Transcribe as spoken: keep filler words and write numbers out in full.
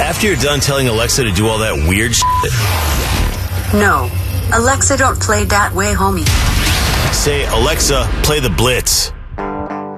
After you're done telling Alexa to do all that weird shit, No. Alexa don't play that way, homie. say, Alexa, play the Blitz.